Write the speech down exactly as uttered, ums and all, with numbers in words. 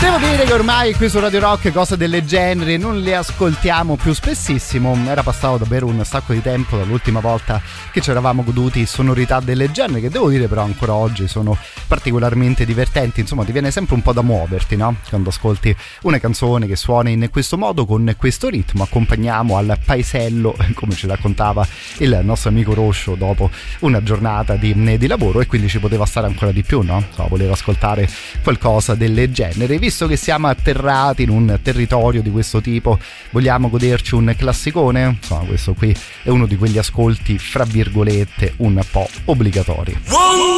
Devo dire che ormai qui su Radio Rock cose del genere non le ascoltiamo più spessissimo. Era passato davvero un sacco di tempo dall'ultima volta che ci eravamo goduti sonorità del genere, che devo dire però ancora oggi sono particolarmente divertenti. Insomma, ti viene sempre un po' da muoverti, no? Quando ascolti una canzone che suona in questo modo, con questo ritmo, accompagniamo al paesello, come ci raccontava il nostro amico Roscio dopo una giornata di, di lavoro, e quindi ci poteva stare ancora di più, no? So, voleva ascoltare qualcosa del genere. Visto che siamo atterrati in un territorio di questo tipo, vogliamo goderci un classicone? Insomma, questo qui è uno di quegli ascolti fra virgolette un po' obbligatori.